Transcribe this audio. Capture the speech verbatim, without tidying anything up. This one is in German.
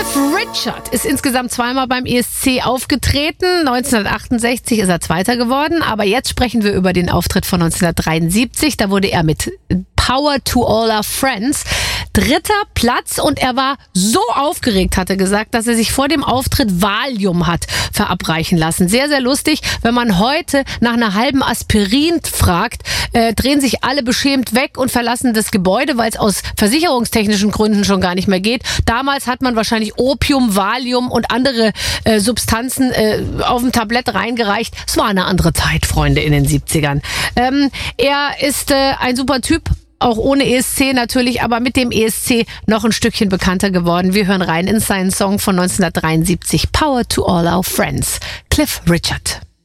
Cliff Richard ist insgesamt zweimal beim E S C aufgetreten. neunzehnhundertachtundsechzig ist er Zweiter geworden. Aber jetzt sprechen wir über den Auftritt von neunzehnhundertdreiundsiebzig. Da wurde er mit Power to All Our Friends dritter Platz und er war so aufgeregt, hat er gesagt, dass er sich vor dem Auftritt Valium hat verabreichen lassen. Sehr, sehr lustig. Wenn man heute nach einer halben Aspirin fragt, äh, drehen sich alle beschämt weg und verlassen das Gebäude, weil es aus versicherungstechnischen Gründen schon gar nicht mehr geht. Damals hat man wahrscheinlich Opium, Valium und andere äh, Substanzen äh, auf dem Tablett reingereicht. Es war eine andere Zeit, Freunde, in den siebzigern. Ähm, er ist äh, ein super Typ. Auch ohne E S C natürlich, aber mit dem E S C noch ein Stückchen bekannter geworden. Wir hören rein in seinen Song von neunzehnhundertdreiundsiebzig, Power to All Our Friends, Cliff Richard.